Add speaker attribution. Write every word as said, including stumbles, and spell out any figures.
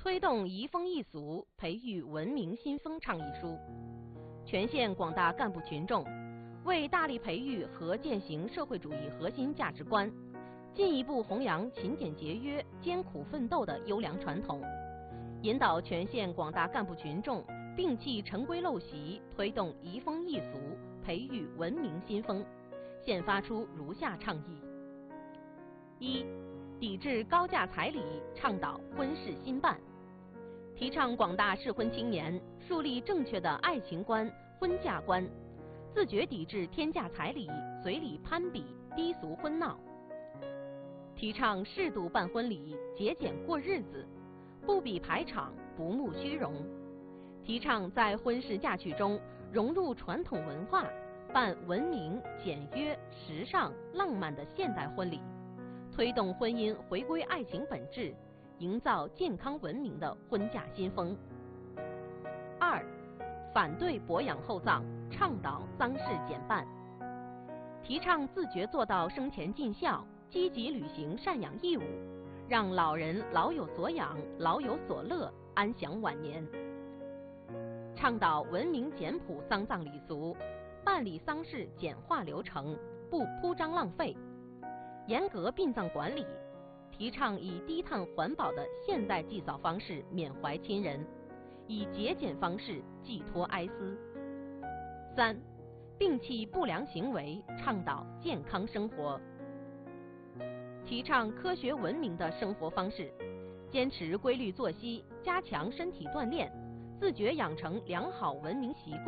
Speaker 1: 推动移风易俗，培育文明新风倡议书，全县广大干部群众为大力培育和践行社会主义核心价值观，进一步弘扬勤俭节约、艰苦奋斗的优良传统，引导全县广大干部群众摒弃陈规陋习，推动移风易俗，培育文明新风，现发出如下倡议：一、抵制高价彩礼，倡导婚事兴办，提倡广大适婚青年树立正确的爱情观、婚嫁观，自觉抵制天价彩礼、随礼攀比、低俗婚闹，提倡适度办婚礼，节俭过日子，不比排场，不慕虚荣，提倡在婚事嫁娶中融入传统文化，办文明、简约、时尚、浪漫的现代婚礼，推动婚姻回归爱情本质，营造健康文明的婚嫁新风。二、反对薄养厚葬，倡导丧事减半，提倡自觉做到生前尽孝，积极履行赡养义务，让老人老有所养、老有所乐，安享晚年。倡导文明简朴丧葬礼俗，办理丧事简化流程，不铺张浪费，严格殡葬管理，提倡以低碳环保的现代祭扫方式缅怀亲人，以节俭方式寄托哀思。三、摒弃不良行为，倡导健康生活，提倡科学文明的生活方式，坚持规律作息，加强身体锻炼，自觉养成良好文明习惯。